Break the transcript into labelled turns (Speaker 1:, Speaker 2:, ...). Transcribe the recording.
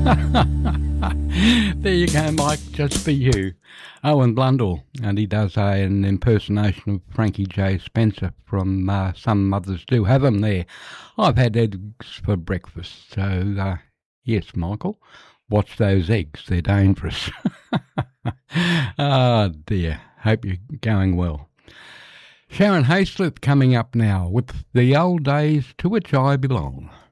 Speaker 1: There you go, Mike, just for you. Owen Blundell, and he does an impersonation of Frankie J. Spencer from Some Mothers Do Have 'Em there. I've had eggs for breakfast, so yes, Michael, watch those eggs, they're dangerous. Oh dear, hope you're going well. Sharon Hayslip coming up now with The Old Days to Which I Belong.